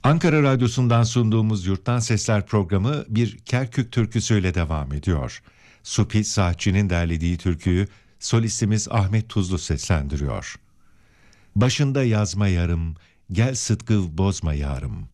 Ankara Radyosu'ndan sunduğumuz Yurttan Sesler programı bir Kerkük türküsüyle devam ediyor. Supi Saatçı'nın derlediği türküyü solistimiz Ahmet Tuzlu seslendiriyor. Başında yazma yarım, gel Sıtkı bozma yarım.